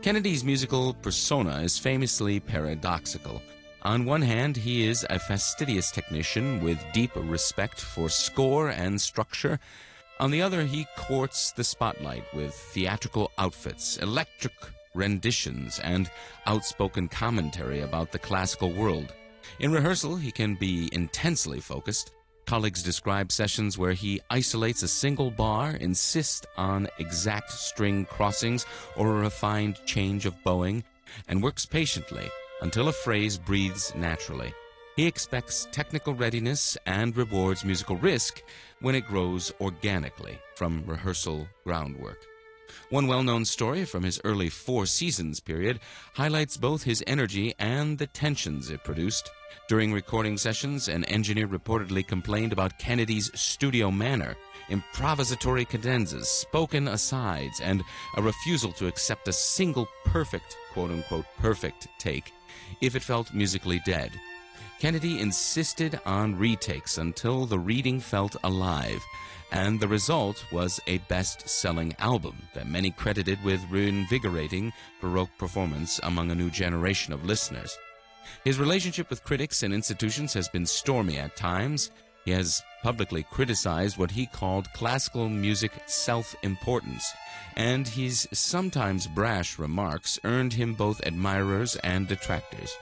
Kennedy's musical persona is famously paradoxical. On one hand, he is a fastidious technician with deep respect for score and structure. On the other, he courts the spotlight with theatrical outfits, electric renditions, and outspoken commentary about the classical world. In rehearsal, he can be intensely focused. Colleagues describe sessions where he isolates a single bar, insists on exact string crossings or a refined change of bowing, and works patiently until a phrase breathes naturally. He expects technical readiness and rewards musical risk when it grows organically from rehearsal groundwork. One well-known story from his early Four Seasons period highlights both his energy and the tensions it produced. During recording sessions, an engineer reportedly complained about Kennedy's studio manner, improvisatory cadenzas, spoken asides, and a refusal to accept a single perfect, quote-unquote, perfect take if it felt musically dead. Kennedy insisted on retakes until the reading felt alive, and the result was a best-selling album that many credited with reinvigorating Baroque performance among a new generation of listeners. His relationship with critics and institutions has been stormy at times. He has publicly criticized what he called classical music self-importance, and his sometimes brash remarks earned him both admirers and detractors.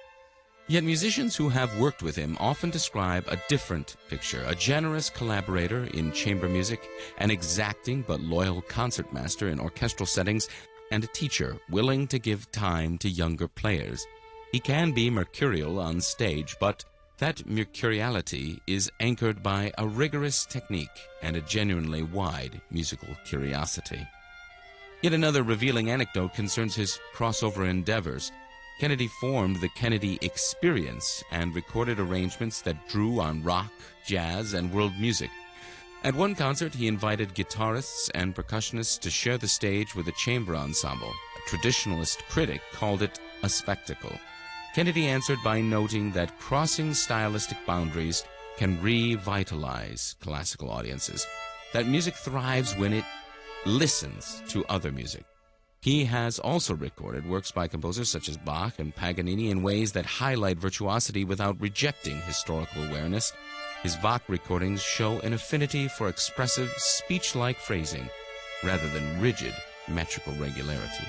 Yet musicians who have worked with him often describe a different picture: a generous collaborator in chamber music, an exacting but loyal concertmaster in orchestral settings, and a teacher willing to give time to younger players. He can be mercurial on stage, but that mercuriality is anchored by a rigorous technique and a genuinely wide musical curiosity. Yet another revealing anecdote concerns his crossover endeavors. Kennedy formed the Kennedy Experience and recorded arrangements that drew on rock, jazz, and world music. At one concert, he invited guitarists and percussionists to share the stage with a chamber ensemble. A traditionalist critic called it a spectacle. Kennedy answered by noting that crossing stylistic boundaries can revitalize classical audiences, that music thrives when it listens to other music. He has also recorded works by composers such as Bach and Paganini in ways that highlight virtuosity without rejecting historical awareness. His Bach recordings show an affinity for expressive, speech-like phrasing rather than rigid metrical regularity.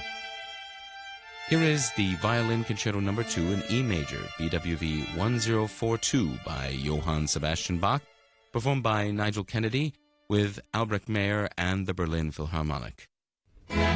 Here is the Violin Concerto No. 2 in E major, BWV 1042 by Johann Sebastian Bach, performed by Nigel Kennedy with Albrecht Meyer and the Berlin Philharmonic.